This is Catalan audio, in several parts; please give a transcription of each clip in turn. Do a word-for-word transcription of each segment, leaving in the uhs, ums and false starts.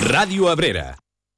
Ràdio Abrera.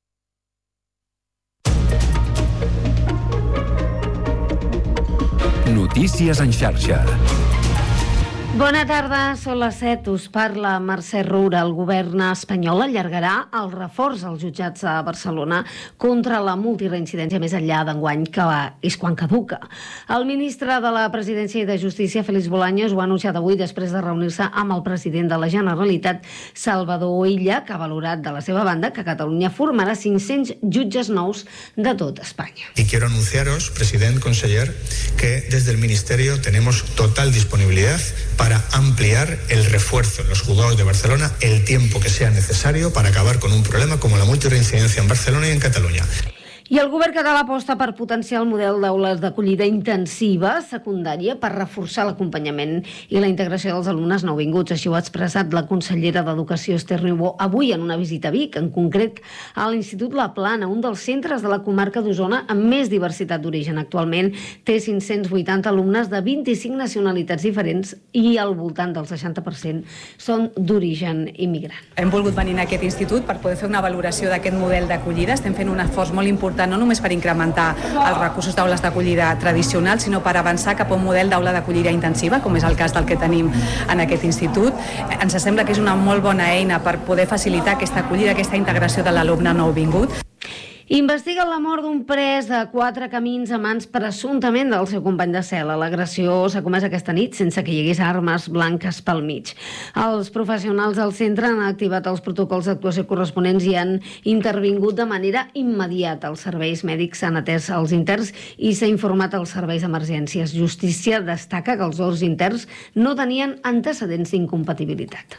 Notícies en xarxa. Bona tarda, són les set, us parla Mercè Roura. El govern espanyol allargarà el reforç als jutjats a Barcelona contra la multireincidència més enllà d'enguany, que és quan caduca. El ministre de la Presidència i de Justícia, Félix Bolaños, ho ha anunciat avui després de reunir-se amb el president de la Generalitat, Salvador Illa, que ha valorat de la seva banda que Catalunya formarà cinc-cents jutges nous de tot Espanya. Y quiero anunciaros, president, conseller, que desde el Ministerio tenemos total disponibilidad para ampliar el refuerzo en los juzgados de Barcelona el tiempo que sea necesario para acabar con un problema como la multirreincidencia en Barcelona y en Cataluña. I el govern català aposta per potenciar el model d'aules d'acollida intensiva secundària per reforçar l'acompanyament i la integració dels alumnes nouvinguts. Així ho ha expressat la consellera d'Educació, Esther Niubó, avui en una visita a Vic, en concret a l'Institut La Plana, un dels centres de la comarca d'Osona amb més diversitat d'origen. Actualment té cinc-cents vuitanta alumnes de vint-i-cinc nacionalitats diferents i al voltant del seixanta per cent són d'origen immigrant. Hem volgut venir a aquest institut per poder fer una valoració d'aquest model d'acollida. Estem fent un esforç molt important no només per incrementar els recursos d'aules d'acollida tradicionals, sinó per avançar cap a un model d'aula d'acollida intensiva, com és el cas del que tenim en aquest institut. Ens sembla que és una molt bona eina per poder facilitar aquesta acollida, aquesta integració de l'alumne nouvingut. Investiguen la mort d'un pres de Quatre Camins a mans presumptament del seu company de cel·la. L'agressió s'ha comès aquesta nit sense que hi hagués armes blanques pel mig. Els professionals del centre han activat els protocols d'actuació corresponents i han intervingut de manera immediata. Els serveis mèdics han atès els interns i s'ha informat als serveis d'emergències. Justícia destaca que els dos interns no tenien antecedents d'incompatibilitat.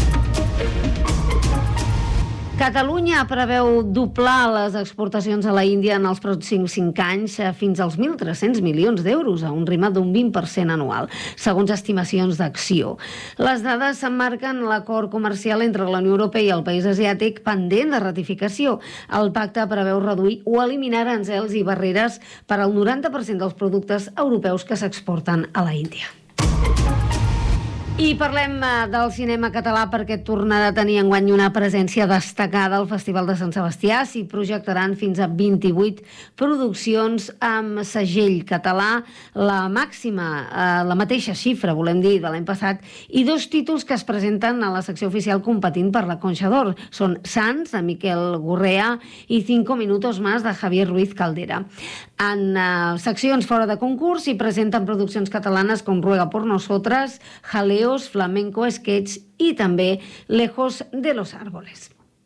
Catalunya preveu doblar les exportacions a la Índia en els pròxims cinc anys fins als mil tres-cents milions d'euros, a un ritme d'un vint per cent anual, segons estimacions d'Acció. Les dades s'emmarquen l'acord comercial entre la Unió Europea i el país asiàtic pendent de ratificació. El pacte preveu reduir o eliminar aranzels i barreres per al noranta per cent dels productes europeus que s'exporten a la Índia. I parlem del cinema català perquè tornarà a tenir enguany una presència destacada al Festival de Sant Sebastià. S'hi projectaran fins a vint-i-vuit produccions amb segell català, la màxima, eh, la mateixa xifra, volem dir, de l'any passat, i dos títols que es presenten a la secció oficial competint per la Conxa d'Or. Són Sants, de Miquel Gorrea, i Cinco minutos más, de Javier Ruiz Caldera. En eh, seccions fora de concurs s'hi presenten produccions catalanes com Ruega por nosotras, Jaleo, Flamenco Sketch i també Lejos de los árboles.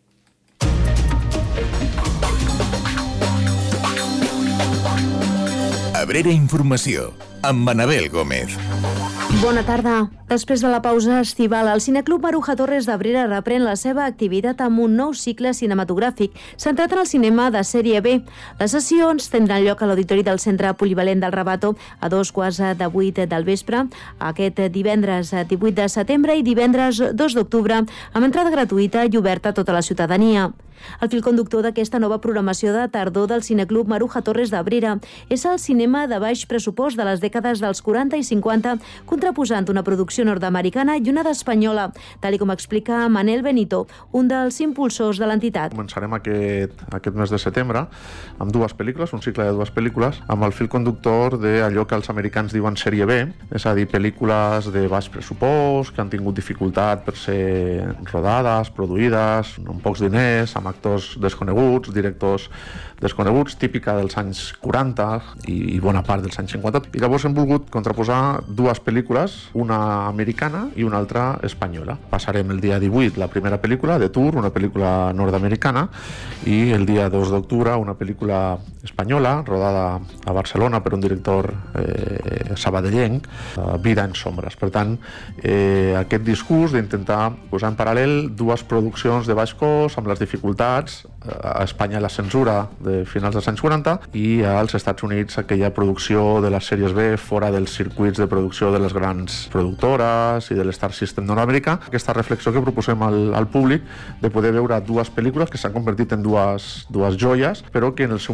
Abrera Informació, amb Manabel Gómez. Bona tarda. Després de la pausa estival, el Cineclub Maruja Torres d'Abrera reprèn la seva activitat amb un nou cicle cinematogràfic centrat en el cinema de sèrie B. Les sessions tindran lloc a l'auditori del Centre Polivalent del Rabato a dos quarts de vuit del vespre, aquest divendres divuit de setembre i divendres dos d'octubre, amb entrada gratuïta i oberta a tota la ciutadania. El fil conductor d'aquesta nova programació de tardor del Cineclub Maruja Torres d'Abrera és el cinema de baix pressupost de les dècades dels quaranta i cinquanta, contraposant una producció nord-americana i una d'espanyola, tal com explica Manel Benito, un dels impulsors de l'entitat. Començarem aquest, aquest mes de setembre amb dues pel·lícules, un cicle de dues pel·lícules, amb el fil conductor d'allò que els americans diuen sèrie B, és a dir, pel·lícules de baix pressupost, que han tingut dificultat per ser rodades, produïdes, amb pocs diners, amb actors desconeguts, directors desconeguts, típica dels anys quaranta i, i bona part dels anys cinquanta. I llavors hem volgut contraposar dues pel·lícules, una americana i una altra espanyola. Passarem el dia divuit la primera pel·lícula, de Tour, una pel·lícula nord-americana, i el dia dos d'octubre una pel·lícula espanyola, rodada a Barcelona per un director eh, sabadellenc, eh, Vida en sombres. Per tant, eh, aquest discurs d'intentar posar en paral·lel dues produccions de baix cost amb les dificultats, a Espanya la censura de finals dels anys quaranta i als Estats Units aquella producció de les sèries B fora dels circuits de producció de les grans productores i de l'Star System nord-americà. Aquesta reflexió que proposem al, al públic de poder veure dues pel·lícules que s'han convertit en dues, dues joies, però que en el seu moment van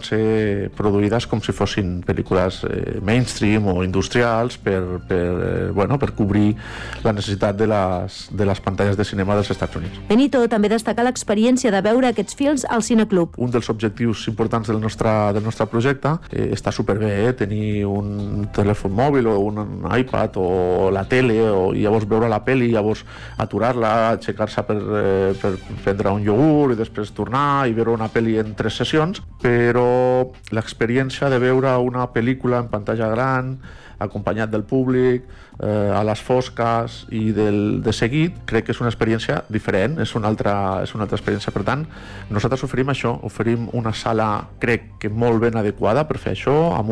van ser produïdes com si fossin pel·lícules eh, mainstream o industrials per, per, eh, bueno, per cobrir la necessitat de les, de les pantalles de cinema dels Estats Units. Benito també destaca l'experiència de veure aquests films al Cineclub. Un dels objectius importants del nostre, del nostre projecte eh, està superbé, eh? tenir un telèfon mòbil o un iPad o la tele o i llavors veure la pel·li, llavors aturar-la, aixecar-se per, eh, per prendre un iogurt i després tornar i veure una pel·li en tres sessions, però l'experiència de veure una pel·lícula en pantalla gran acompanyat del públic, eh, a les fosques i del, de seguit, crec que és una experiència diferent, és una altra, és una altra experiència. Per tant, nosaltres oferim això, oferim una sala, crec que molt ben adequada per fer això, amb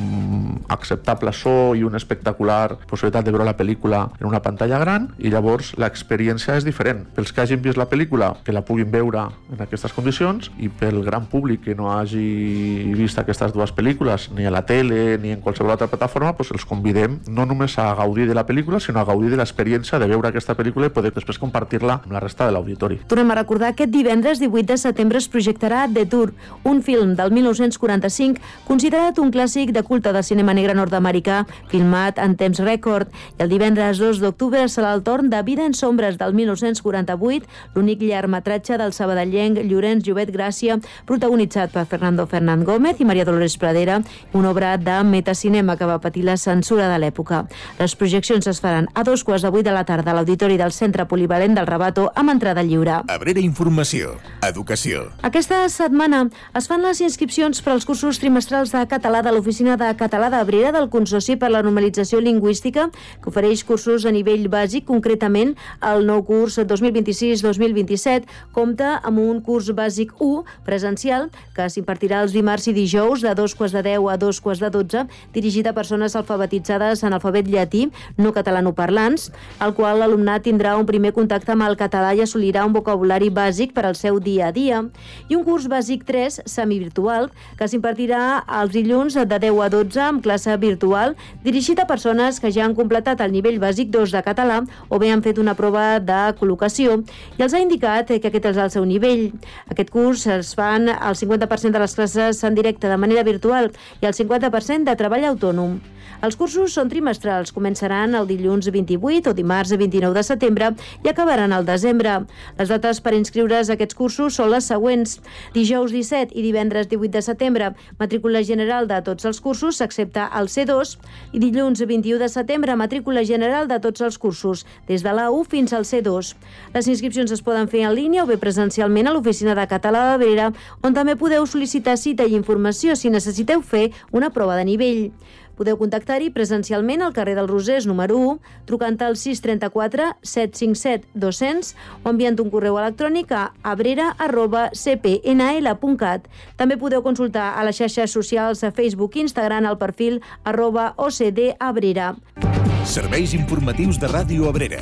un acceptable so i una espectacular possibilitat de veure la pel·lícula en una pantalla gran, i llavors l'experiència és diferent. Pels que hagin vist la pel·lícula, que la puguin veure en aquestes condicions, i pel gran públic que no hagi vist aquestes dues pel·lícules, ni a la tele ni en qualsevol altra plataforma, doncs els convidem no només a gaudir de la pel·lícula, sinó a gaudir de l'experiència de veure aquesta pel·lícula i poder després compartir-la amb la resta de l'auditori. Tornem a recordar que aquest divendres divuit de setembre es projectarà The Tour, un film del mil nou-cents quaranta-cinc considerat un clàssic de culte del cinema negre nord-americà, filmat en temps rècord, i el divendres dos d'octubre serà el torn de Vida en sombres del mil nou-cents quaranta-vuit, l'únic llargmetratge del sabadellenc Llorenç Llobet Gràcia, protagonitzat per Fernando Fernán Gómez i Maria Dolores Pradera, una obra de metacinema que va patir la censura de l'època. Les projeccions es faran a dos quarts de vuit de la tarda a l'Auditori del Centre Polivalent del Rabato amb entrada lliure. Abrera Informació, Educació. Aquesta setmana es fan les inscripcions per als cursos trimestrals de català de l'Oficina de Català d'Abrera del Consorci per la Normalització Lingüística, que ofereix cursos a nivell bàsic. Concretament, el nou curs dos mil vint-i-sis dos mil vint-i-set compta amb un curs bàsic u presencial que s'impartirà els dimarts i dijous de dos quarts de deu a dos quarts de dotze, dirigit a persones alfabetitzades en alfabet llatí, no catalanoparlants, al qual l'alumnat tindrà un primer contacte amb el català i assolirà un vocabulari bàsic per al seu dia a dia. I un curs bàsic tres, semivirtual, que s'impartirà els dilluns de deu a dotze amb classe virtual, dirigit a persones que ja han completat el nivell bàsic dos de català o bé han fet una prova de col·locació i els ha indicat que aquest és el seu nivell. Aquest curs es fan el cinquanta per cent de les classes en directe de manera virtual i el cinquanta per cent de treball autònom. Els cursos són trimestrals, començaran el dilluns vint-i-vuit o dimarts vint-i-nou de setembre i acabaran al desembre. Les dates per inscriure's a aquests cursos són les següents. Dijous disset i divendres divuit de setembre, matrícula general de tots els cursos, excepte el C dos, i dilluns vint-i-u de setembre, matrícula general de tots els cursos, des de l'A u fins al C dos. Les inscripcions es poden fer en línia o bé presencialment a l'Oficina de Català d'Abrera, on també podeu sol·licitar cita i informació si necessiteu fer una prova de nivell. Podeu contactar-hi presencialment al carrer dels Rosers número u, trucant al sis trenta-quatre set cinquanta-set dos-cents o enviant un correu electrònic a abrera arroba c p n l punt cat. També podeu consultar a les xarxes socials a Facebook i Instagram al perfil arroba o c d abrera. Serveis informatius de Ràdio Abrera.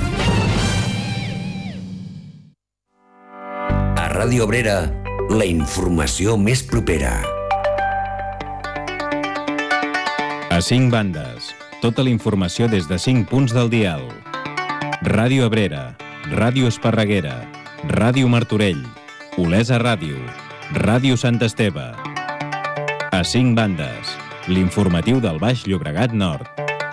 A Ràdio Abrera, la informació més propera. A cinc bandes, tota la informació des de cinc punts del dial. Ràdio Abrera, Ràdio Esparreguera, Ràdio Martorell, Olesa Ràdio, Ràdio Sant Esteve. A cinc bandes, l'informatiu del Baix Llobregat Nord.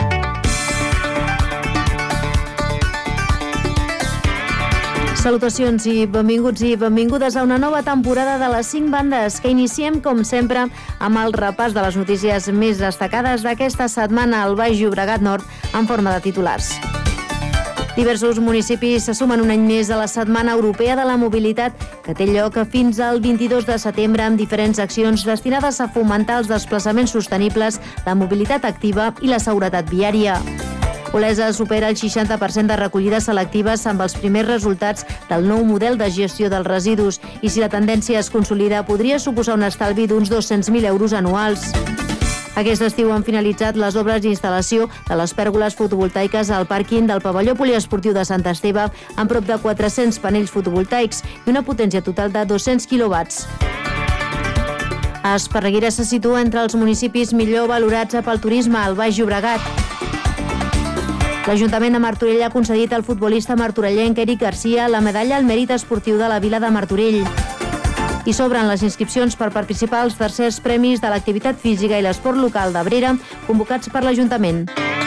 Salutacions i benvinguts i benvingudes a una nova temporada de les cinc bandes, que iniciem, com sempre, amb el repàs de les notícies més destacades d'aquesta setmana al Baix Llobregat Nord en forma de titulars. Diversos municipis se sumen un any més a la Setmana Europea de la Mobilitat, que té lloc fins al vint-i-dos de setembre amb diferents accions destinades a fomentar els desplaçaments sostenibles, la mobilitat activa i la seguretat viària. Olesa supera el seixanta per cent de recollides selectives amb els primers resultats del nou model de gestió dels residus i si la tendència es consolida podria suposar un estalvi d'uns dos-cents mil euros anuals. Aquest estiu han finalitzat les obres d'instal·lació de les pèrgoles fotovoltaiques al pàrquing del pavelló poliesportiu de Sant Esteve amb prop de quatre-cents panells fotovoltaics i una potència total de dos-cents quilowatts. Esparreguera se situa entre els municipis millor valorats pel turisme al Baix Llobregat. L'Ajuntament de Martorell ha concedit al futbolista martorellenc Eric Garcia la medalla al mèrit esportiu de la Vila de Martorell. I s'obren les inscripcions per participar als tercers premis de l'activitat física i l'esport local d'Abrera, convocats per l'Ajuntament.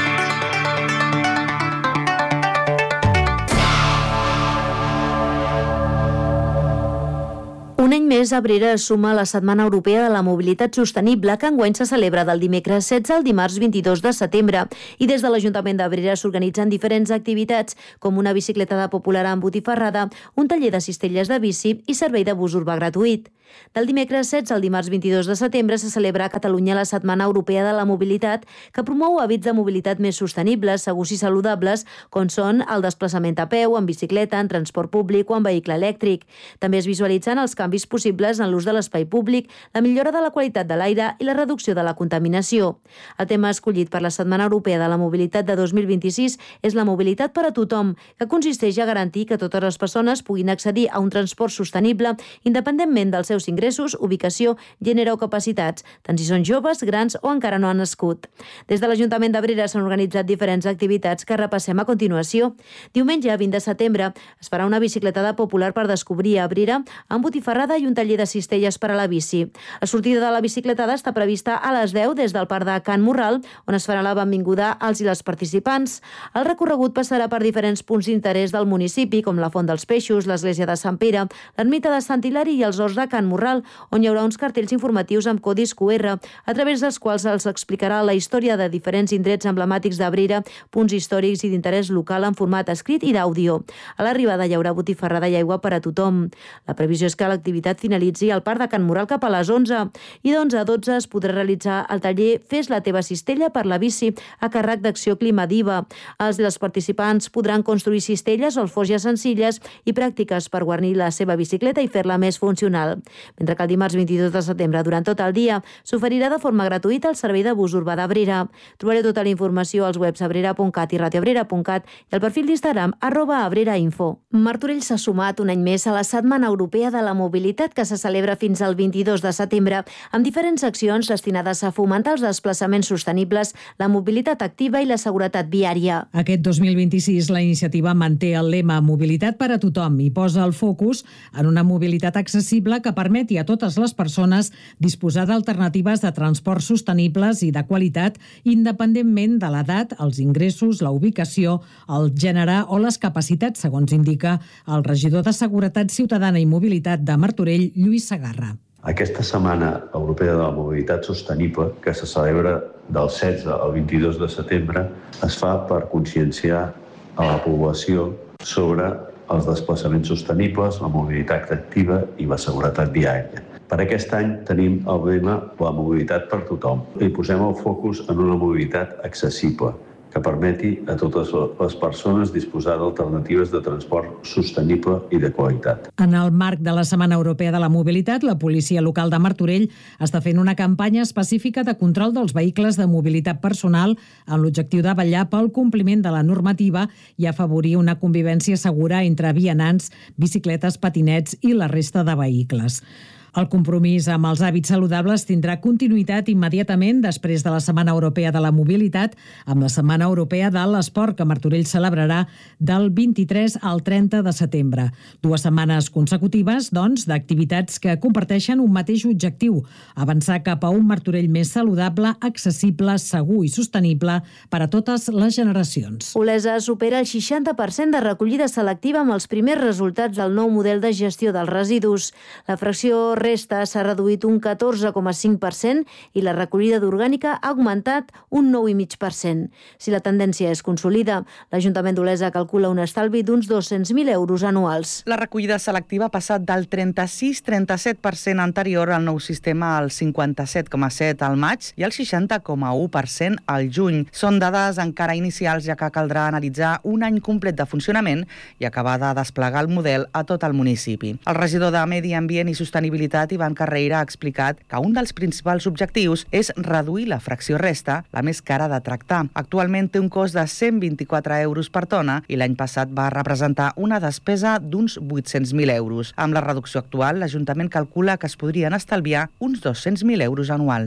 Un any més, Abrera es suma a la Setmana Europea de la Mobilitat Sostenible, que enguany se celebra del dimecres setze al dimarts vint-i-dos de setembre. I des de l'Ajuntament d'Abrera s'organitzen diferents activitats, com una bicicletada popular amb botifarrada, un taller de cistelles de bici i servei de bus urbà gratuït. Del dimecres setze al dimarts vint-i-dos de setembre se celebra a Catalunya la Setmana Europea de la Mobilitat, que promou hàbits de mobilitat més sostenibles, segurs i saludables, com són el desplaçament a peu, en bicicleta, en transport públic o en vehicle elèctric. També es visualitzen els canvis possibles en l'ús de l'espai públic, la millora de la qualitat de l'aire i la reducció de la contaminació. El tema escollit per la Setmana Europea de la Mobilitat de dos mil vint-i-sis és la mobilitat per a tothom, que consisteix a garantir que totes les persones puguin accedir a un transport sostenible independentment dels seus ingressos, ubicació, gènere o capacitats, tant si són joves, grans o encara no han nascut. Des de l'Ajuntament d'Abrera s'han organitzat diferents activitats que repassem a continuació. Diumenge, vint de setembre, es farà una bicicletada popular per descobrir Abrera amb botifarrada i un taller de cistelles per a la bici. La sortida de la bicicletada està prevista a les deu des del parc de Can Morral, on es farà la benvinguda als i les participants. El recorregut passarà per diferents punts d'interès del municipi, com la Font dels Peixos, l'església de Sant Pere, l'ermita de Sant Hilari i els horts de Can Morral, on hi haurà uns cartells informatius amb codis Q R, a través dels quals els explicarà la història de diferents indrets emblemàtics d'Abrera, punts històrics i d'interès local en format escrit i d'àudio. A l'arribada hi haurà botifarrada i aigua per a tothom. La previsió és que l'activitat finalitzi al parc de Can Morral cap a les onze i d'onze a dotze es podrà realitzar el taller Fes la teva cistella per la bici a càrrec d'Acció Climadiva. Els i les participants podran construir cistelles o alforges senzilles i pràctiques per guarnir la seva bicicleta i fer-la més funcional. Mentre que el dimarts vint-i-dos de setembre, durant tot el dia, s'oferirà de forma gratuïta el servei de bus urbà d'Abrera. Trobareu tota la informació als webs abrera punt cat i radioabrera punt cat i al perfil d'Instagram arroba abrerainfo. Martorell s'ha sumat un any més a la Setmana Europea de la Mobilitat, que se celebra fins al vint-i-dos de setembre, amb diferents accions destinades a fomentar els desplaçaments sostenibles, la mobilitat activa i la seguretat viària. Aquest dos mil vint-i-sis la iniciativa manté el lema Mobilitat per a tothom i posa el focus en una mobilitat accessible que permeti a totes les persones disposar d'alternatives de transport sostenibles i de qualitat, independentment de l'edat, els ingressos, la ubicació, el gènere o les capacitats, segons indica el regidor de Seguretat Ciutadana i Mobilitat de Martorell, Lluís Segarra. Aquesta Setmana Europea de la Mobilitat Sostenible, que se celebra del setze al vint-i-dos de setembre, es fa per conscienciar a la població sobre els desplaçaments sostenibles, la mobilitat activa i la seguretat viària. Per aquest any tenim el lema La mobilitat per tothom i posem el focus en una mobilitat accessible que permeti a totes les persones disposar d'alternatives de transport sostenible i de qualitat. En el marc de la Setmana Europea de la Mobilitat, la policia local de Martorell està fent una campanya específica de control dels vehicles de mobilitat personal amb l'objectiu de vetllar pel compliment de la normativa i afavorir una convivència segura entre vianants, bicicletes, patinets i la resta de vehicles. El compromís amb els hàbits saludables tindrà continuïtat immediatament després de la Setmana Europea de la Mobilitat, amb la Setmana Europea de l'Esport, que Martorell celebrarà del vint-i-tres al trenta de setembre. Dues setmanes consecutives, doncs, d'activitats que comparteixen un mateix objectiu, avançar cap a un Martorell més saludable, accessible, segur i sostenible per a totes les generacions. Olesa supera el seixanta per cent de recollida selectiva amb els primers resultats del nou model de gestió dels residus. La fracció resta s'ha reduït un catorze coma cinc per cent i la recollida d'orgànica ha augmentat un nou coma cinc per cent. Si la tendència es consolida, l'Ajuntament d'Olesa calcula un estalvi d'uns dos-cents mil euros anuals. La recollida selectiva ha passat del trenta-sis coma trenta-set per cent anterior al nou sistema al cinquanta-set coma set per cent al maig i al seixanta coma u per cent al juny. Són dades encara inicials, ja que caldrà analitzar un any complet de funcionament i acabar de desplegar el model a tot el municipi. El regidor de Medi Ambient i Sostenibilitat, Ivan Carreira, ha explicat que un dels principals objectius és reduir la fracció resta, la més cara de tractar. Actualment té un cost de cent vint-i-quatre euros per tona i l'any passat va representar una despesa d'uns vuit-cents mil euros. Amb la reducció actual, l'Ajuntament calcula que es podrien estalviar uns dos-cents mil euros anuals.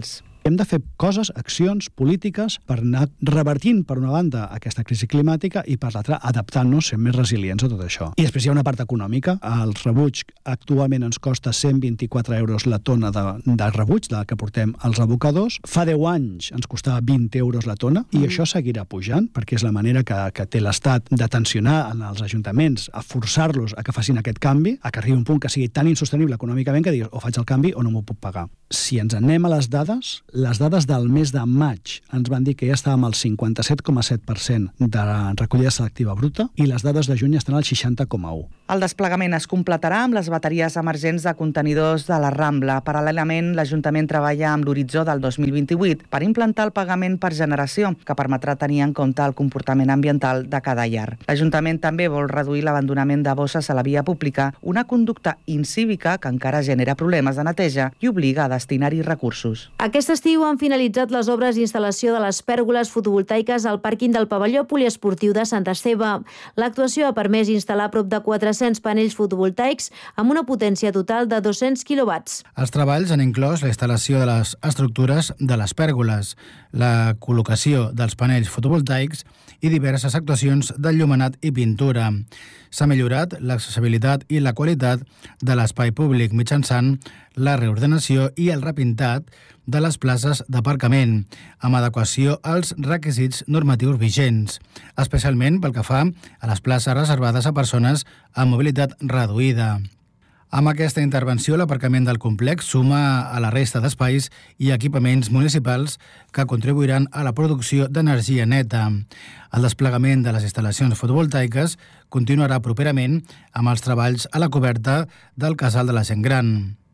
Hem de fer coses, accions, polítiques, per anar revertint, per una banda, aquesta crisi climàtica i, per l'altra, adaptant-nos, sent més resilients a tot això. I després hi ha una part econòmica. El rebuig actualment ens costa cent vint-i-quatre euros la tona de, de rebuig, la que portem als abocadors. Fa deu anys ens costava vint euros la tona i mm. això seguirà pujant, perquè és la manera que, que té l'Estat de tensionar en els ajuntaments, a forçar-los a que facin aquest canvi, a que arribi un punt que sigui tan insostenible econòmicament que diguis o faig el canvi o no m'ho puc pagar. Si ens anem a les dades, les dades del mes de maig ens van dir que ja estàvem al cinquanta-set coma set per cent de la recollida selectiva bruta i les dades de juny estan al seixanta coma u. El desplegament es completarà amb les bateries emergents de contenidors de la Rambla. Paral·lelament, l'Ajuntament treballa amb l'horitzó del dos mil vint-i-vuit per implantar el pagament per generació, que permetrà tenir en compte el comportament ambiental de cada llar. L'Ajuntament també vol reduir l'abandonament de bosses a la via pública, una conducta incívica que encara genera problemes de neteja i obliga a destinar-hi recursos. Aquest estiu han finalitzat les obres d'instal·lació de les pèrgoles fotovoltaiques al pàrquing del pavelló poliesportiu de Sant Esteve. L'actuació ha permès instal·lar prop de quatre-cents panells fotovoltaics amb una potència total de dos-cents quilowatts. Els treballs han inclòs la instal·lació de les estructures de les pèrgoles, la col·locació dels panells fotovoltaics i diverses actuacions d'enllumenat i pintura. S'ha millorat l'accessibilitat i la qualitat de l'espai públic mitjançant la reordenació i el repintat de les places d'aparcament, amb adequació als requisits normatius vigents, especialment pel que fa a les places reservades a persones amb mobilitat reduïda. Amb aquesta intervenció, l'aparcament del complex suma a la resta d'espais i equipaments municipals que contribuiran a la producció d'energia neta. El desplegament de les instal·lacions fotovoltaiques continuarà properament amb els treballs a la coberta del Casal de la Gent Gran.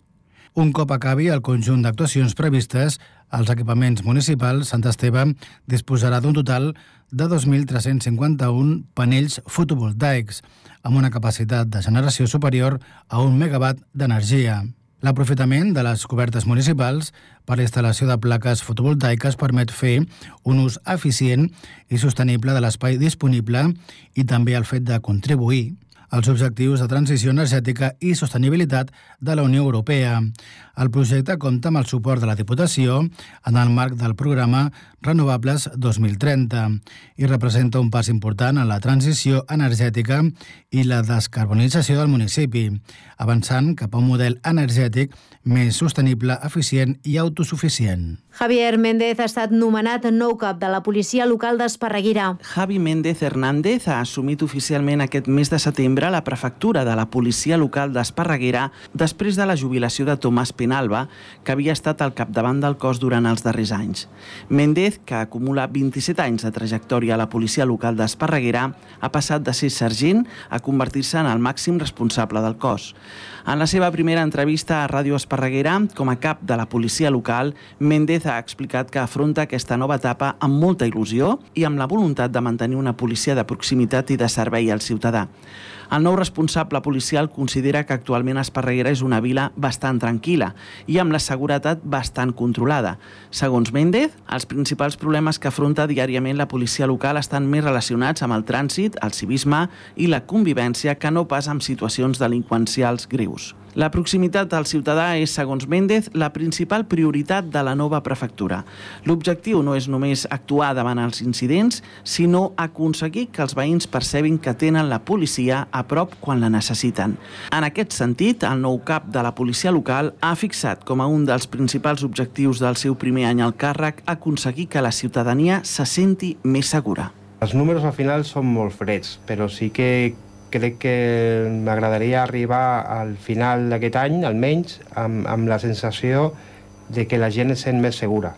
Un cop acabi el conjunt d'actuacions previstes, els equipaments municipals, Sant Esteve disposarà d'un total de dos mil tres-cents cinquanta-un panells fotovoltaics, amb una capacitat de generació superior a un megawatt d'energia. L'aprofitament de les cobertes municipals per la instal·lació de plaques fotovoltaiques permet fer un ús eficient i sostenible de l'espai disponible i també el fet de contribuir als objectius de transició energètica i sostenibilitat de la Unió Europea. El projecte compta amb el suport de la Diputació en el marc del programa Renovables dos mil trenta i representa un pas important en la transició energètica i la descarbonització del municipi, avançant cap a un model energètic més sostenible, eficient i autosuficient. Javier Méndez ha estat nomenat nou cap de la policia local d'Esparreguera. Javi Méndez Hernández ha assumit oficialment aquest mes de setembre la prefectura de la policia local d'Esparreguera després de la jubilació de Tomàs Penalba, que havia estat al capdavant del cos durant els darrers anys. Méndez, que acumula vint-i-set anys de trajectòria a la policia local d'Esparreguera, ha passat de ser sergent a convertir-se en el màxim responsable del cos. En la seva primera entrevista a Ràdio Esparreguera, com a cap de la policia local, Méndez ha explicat que afronta aquesta nova etapa amb molta il·lusió i amb la voluntat de mantenir una policia de proximitat i de servei al ciutadà. El nou responsable policial considera que actualment Esparreguera és una vila bastant tranquil·la i amb la seguretat bastant controlada. Segons Méndez, els principals problemes que afronta diàriament la policia local estan més relacionats amb el trànsit, el civisme i la convivència que no pas amb situacions delinqüencials greus. La proximitat al ciutadà és, segons Méndez, la principal prioritat de la nova prefectura. L'objectiu no és només actuar davant els incidents, sinó aconseguir que els veïns percebin que tenen la policia a prop quan la necessiten. En aquest sentit, el nou cap de la policia local ha fixat com a un dels principals objectius del seu primer any al càrrec aconseguir que la ciutadania se senti més segura. Els números al final són molt freds, però sí que crec que m'agradaria arribar al final d'aquest any, almenys, amb, amb la sensació de que la gent es sent més segura.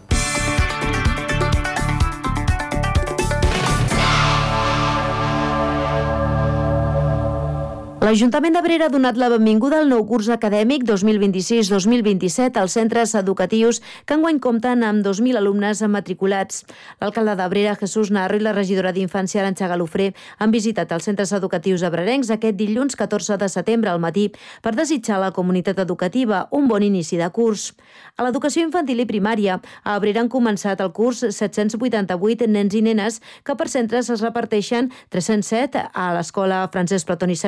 L'Ajuntament d'Abrera ha donat la benvinguda al nou curs acadèmic dos mil vint-i-sis dos mil vint-i-set als centres educatius que enguany compten amb dos mil alumnes matriculats. L'alcalde d'Abrera, Jesús Narro, i la regidora d'Infància, Arantxa Galofré, han visitat els centres educatius abrerencs aquest dilluns catorze de setembre al matí per desitjar a la comunitat educativa un bon inici de curs. A l'educació infantil i primària, a Abrera han començat el curs set-cents vuitanta-vuit nens i nenes que per centres es reparteixen tres-cents set a l'escola Francesc Platón i Sartí,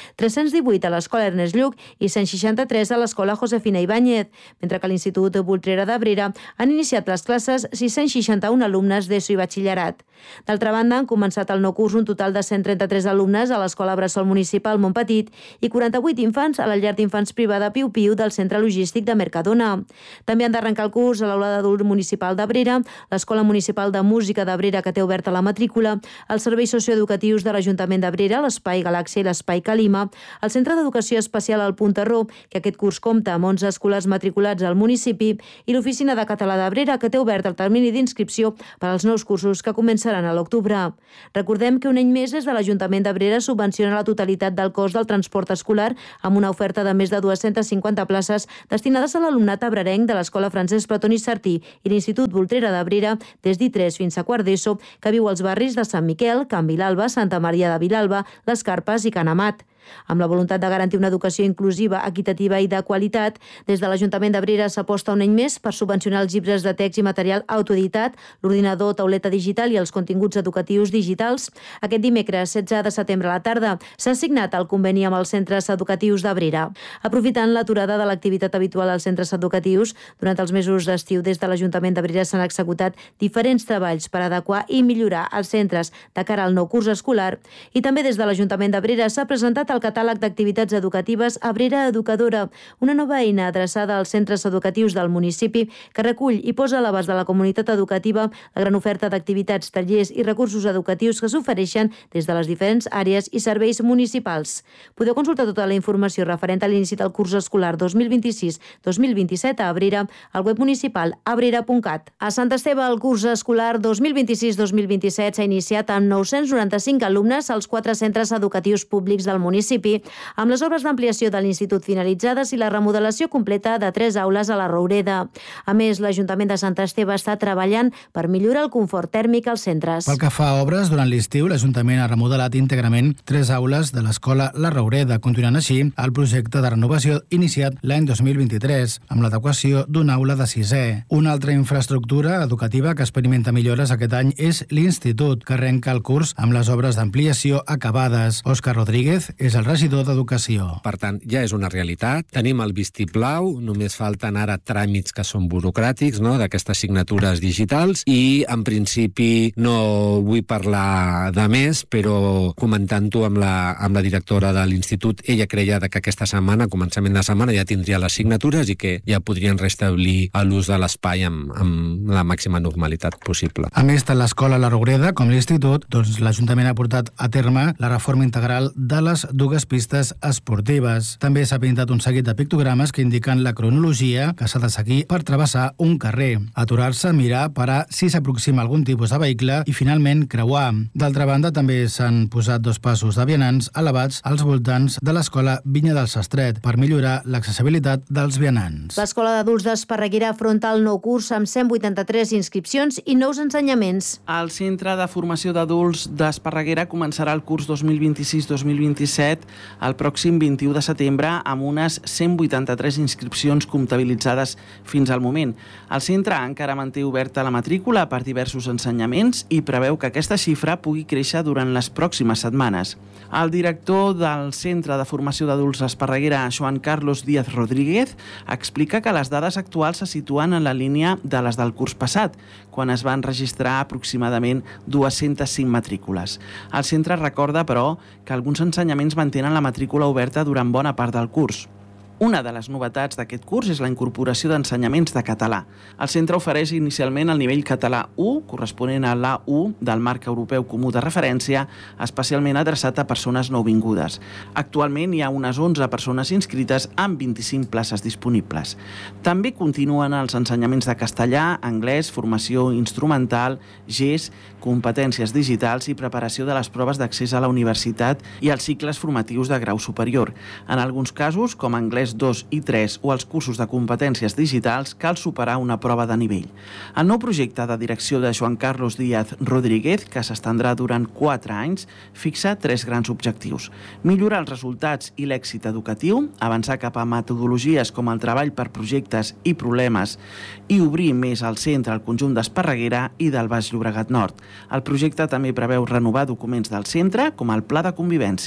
tres-cents divuit a l'Escola Ernest Lluch i cent seixanta-tres a l'Escola Josefina Ibáñez, mentre que a l'Institut Voltrera d'Abrera han iniciat les classes sis-cents seixanta-un alumnes d'ESO i batxillerat. D'altra banda, han començat el nou curs un total de cent trenta-tres alumnes a l'Escola Bressol Municipal Montpetit i quaranta-vuit infants a la llar d'infants privada Piu Piu del Centre Logístic de Mercadona. També han d'arrencar el curs a l'Aula d'Adult Municipal d'Abrera, l'Escola Municipal de Música d'Abrera, que té oberta la matrícula, els serveis socioeducatius de l'Ajuntament d'Abrera, l'Espai Galàxia i l'Espai Calima, el Centre d'Educació Especial al Punterró, que aquest curs compta amb onze escolars matriculats al municipi, i l'Oficina de Català d'Abrera, que té obert el termini d'inscripció per als nous cursos que començaran a l'octubre. Recordem que un any més des de l'Ajuntament d'Abrera subvenciona la totalitat del cost del transport escolar amb una oferta de més de dues-centes cinquanta places destinades a l'alumnat abrerenc de l'Escola Francesc Platón i Sartí i l'Institut Voltrera d'Abrera des d'I tres fins a quart d'ESO, que viu als barris de Sant Miquel, Can Vilalba, Santa Maria de Vilalba, Les Carpes i Can Amat. Amb la voluntat de garantir una educació inclusiva, equitativa i de qualitat, des de l'Ajuntament d'Abrera s'aposta un any més per subvencionar els llibres de text i material autoeditat, l'ordinador, tauleta digital i els continguts educatius digitals. Aquest dimecres, setze de setembre a la tarda, s'ha signat el conveni amb els centres educatius d'Abrera. Aprofitant l'aturada de l'activitat habitual als centres educatius, durant els mesos d'estiu des de l'Ajuntament d'Abrera s'han executat diferents treballs per adequar i millorar els centres de cara al nou curs escolar, i també des de l'Ajuntament d'Abrera s'ha presentat el catàleg d'activitats educatives Abrera Educadora, una nova eina adreçada als centres educatius del municipi que recull i posa a l'abast de la comunitat educativa la gran oferta d'activitats, tallers i recursos educatius que s'ofereixen des de les diferents àrees i serveis municipals. Podeu consultar tota la informació referent a l'inici del curs escolar dos mil vint-i-sis dos mil vint-i-set a Abrera al web municipal abrera punt cat. A Sant Esteve, el curs escolar dos mil vint-i-sis dos mil vint-i-set s'ha iniciat amb nou-cents noranta-cinc alumnes als quatre centres educatius públics del municipi, amb les obres d'ampliació de l'Institut finalitzades i la remodelació completa de tres aules a la Roureda. A més, l'Ajuntament de Sant Esteve està treballant per millorar el confort tèrmic als centres. Pel que fa a obres, durant l'estiu, l'Ajuntament ha remodelat íntegrament tres aules de l'Escola La Roureda, continuant així el projecte de renovació iniciat l'any dos mil vint-i-tres, amb l'adequació d'una aula de sisè. Una altra infraestructura educativa que experimenta millores aquest any és l'Institut, que arrenca el curs amb les obres d'ampliació acabades. Òscar Rodríguez és el regidor d'Educació. Per tant, ja és una realitat. Tenim el vistiplau, només falten ara tràmits que són burocràtics, no?, d'aquestes signatures digitals, i en principi no vull parlar de més, però comentant-ho amb la, amb la directora de l'Institut, ella creia que aquesta setmana, a començament de setmana, ja tindria les signatures i que ja podrien restablir l'ús de l'espai amb, amb la màxima normalitat possible. A més, tant l'Escola La Roureda com l'Institut, doncs l'Ajuntament ha portat a terme la reforma integral de les dues pistes esportives. També s'ha pintat un seguit de pictogrames que indiquen la cronologia que s'ha de seguir per travessar un carrer, aturar-se, mirar, parar si s'aproxima algun tipus de vehicle i finalment creuar. D'altra banda, també s'han posat dos passos de vianants elevats als voltants de l'Escola Vinya del Sastret per millorar l'accessibilitat dels vianants. L'Escola d'Adults d'Esparreguera afronta el nou curs amb cent vuitanta-tres inscripcions i nous ensenyaments. El Centre de Formació d'Adults d'Esparreguera començarà el curs dos mil vint-i-sis dos mil vint-i-set el pròxim vint-i-u de setembre amb unes cent vuitanta-tres inscripcions comptabilitzades fins al moment. El centre encara manté oberta la matrícula per diversos ensenyaments i preveu que aquesta xifra pugui créixer durant les pròximes setmanes. El director del Centre de Formació d'Adults d'Esparreguera, Joan Carlos Díaz Rodríguez, explica que les dades actuals se situen en la línia de les del curs passat, quan es van registrar aproximadament dues-centes cinc matrícules. El centre recorda, però, que alguns ensenyaments mantenen la matrícula oberta durant bona part del curs. Una de les novetats d'aquest curs és la incorporació d'ensenyaments de català. El centre ofereix inicialment el nivell català u, corresponent a l'A u del marc europeu comú de referència, especialment adreçat a persones nouvingudes. Actualment hi ha unes onze persones inscrites amb vint-i-cinc places disponibles. També continuen els ensenyaments de castellà, anglès, formació instrumental, G E S, competències digitals i preparació de les proves d'accés a la universitat i als cicles formatius de grau superior. En alguns casos, com anglès dos i tres o els cursos de competències digitals, cal superar una prova de nivell. El nou projecte de direcció de Joan Carlos Díaz Rodríguez, que s'estendrà durant quatre anys, fixa tres grans objectius. Millorar els resultats i l'èxit educatiu, avançar cap a metodologies com el treball per projectes i problemes i obrir més el centre al conjunt d'Esparreguera i del Baix Llobregat Nord. El projecte també preveu renovar documents del centre, com el Pla de Convivència.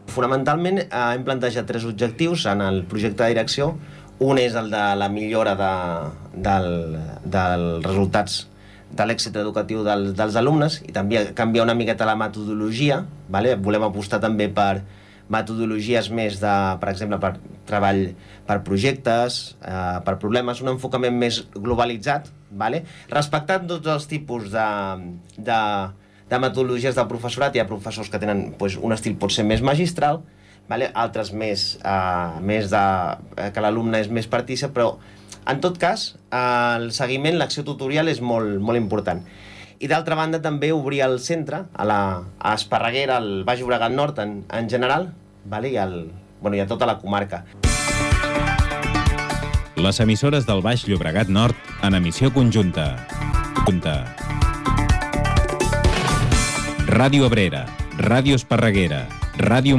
Fonamentalment eh, hem plantejat tres objectius en el projecte de direcció. Un és el de la millora de, del, dels resultats de l'èxit educatiu del, dels alumnes i també canviar una miqueta la metodologia. Vale? Volem apostar també per metodologies més de, per exemple, per treball per projectes, eh, per problemes, un enfocament més globalitzat, vale? Respectant tots els tipus de, de, de metodologies del professorat. Hi ha professors que tenen pues, un estil pot ser més magistral, vale? Altres més, eh, més de, eh, que l'alumne és més partícip, però en tot cas eh, el seguiment, l'acció tutorial és molt, molt important. I d'altra banda també obrir el centre a, la, a Esparreguera, al Baix Llobregat Nord en, en general, vale? I, el, bueno, i a tota la comarca. Les emissores del Baix Llobregat Nord en emissió conjunta. Conjunta. Ràdio Abrera, Ràdio Esparreguera, Ràdio